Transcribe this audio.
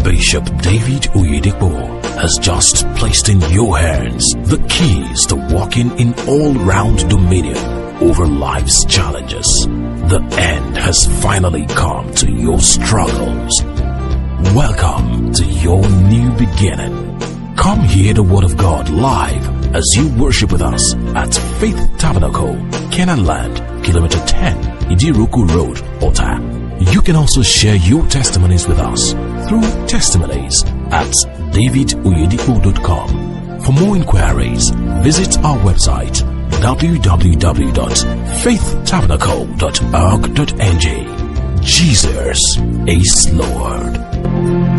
Bishop David Oyedepo has just placed in your hands the keys to walking in all-round dominion over life's challenges. The end has finally come to your struggles. Welcome to your new beginning. Come hear the Word of God live as you worship with us at Faith Tabernacle, Canaan Land, Kilometer 10, Idiruku Road, Ota. You can also share your testimonies with us through testimonies at davidoyedepo.com. For more inquiries, visit our website www.faithtabernacle.org.ng. Jesus is Lord.